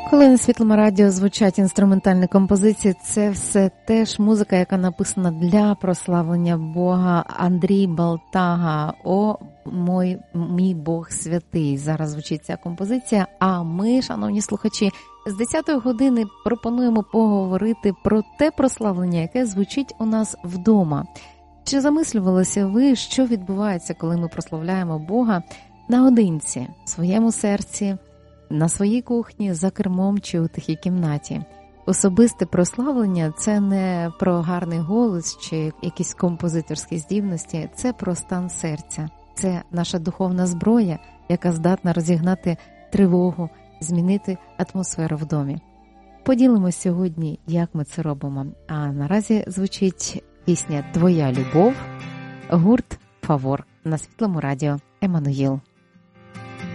Коли на Світлому радіо звучать інструментальні композиції, це все теж музика, яка написана для прославлення Бога. Андрій Балтага, «О мій Бог святий». Зараз звучить ця композиція, а ми, шановні слухачі, з 10-ї години пропонуємо поговорити про те прославлення, яке звучить у нас вдома. Чи замислювалися ви, що відбувається, коли ми прославляємо Бога наодинці, в своєму серці, на своїй кухні, за кермом чи у тихій кімнаті? Особисте прославлення – це не про гарний голос чи якісь композиторські здібності, це про стан серця. Це наша духовна зброя, яка здатна розігнати тривогу, змінити атмосферу в домі. Поділимось сьогодні, як ми це робимо. А наразі звучить пісня «Твоя любов», гурт «Фавор» на Світлому радіо «Еммануїл».